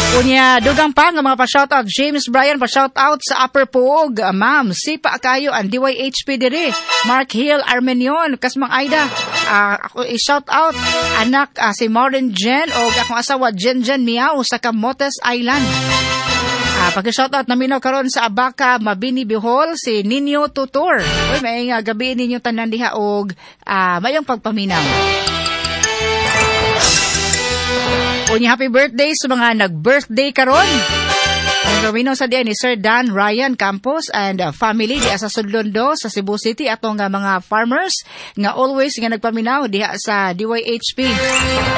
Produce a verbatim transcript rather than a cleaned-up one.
Unya, dugang pa nga mga pa-shoutout. James Bryan, pa-shoutout sa Upper Poog. Uh, Ma'am, sipa kayo ang D Y H P diri. Mark Hill, Armenion, Kasmang Aida. Uh, ako i-shoutout. Anak uh, si Maureen Jen o akong asawa Jen Jen Miao sa Camotes Island. Uh, Pag-shoutout namin karon sa Abaca, Mabini, Bihol, si Nino Tutor. Uy, may uh, gabi ninyo tanan diha og uh, mayong pagpaminaw. Unya, happy birthday sa mga nag-birthday karon. Ang gawin sa diyan ni Sir Dan Ryan Campos and uh, family diha sa Sudlondo sa Cebu City atong nga mga farmers nga always nga nagpaminaw diha sa D Y H P.